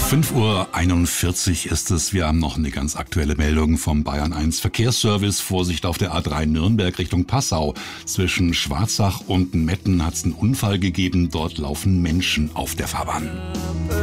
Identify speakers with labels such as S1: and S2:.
S1: 5:41 Uhr ist es. Wir haben noch eine ganz aktuelle Meldung vom Bayern 1 Verkehrsservice. Vorsicht auf der A3 Nürnberg Richtung Passau. Zwischen Schwarzach und Metten hat es einen Unfall gegeben. Dort laufen Menschen auf der Fahrbahn.